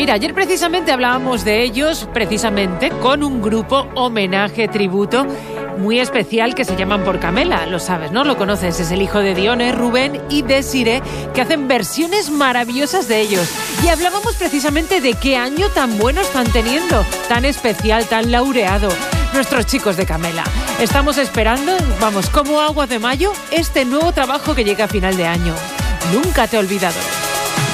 Mira, ayer precisamente hablábamos de ellos, precisamente con un grupo homenaje, tributo muy especial que se llaman Por Camela, lo sabes, ¿no? Lo conoces, es el hijo de Dione, Rubén y Desiree, que hacen versiones maravillosas de ellos. Y hablábamos precisamente de qué año tan bueno están teniendo, tan especial, tan laureado, nuestros chicos de Camela. Estamos esperando, vamos, como agua de mayo, este nuevo trabajo que llega a final de año. Nunca te he olvidado.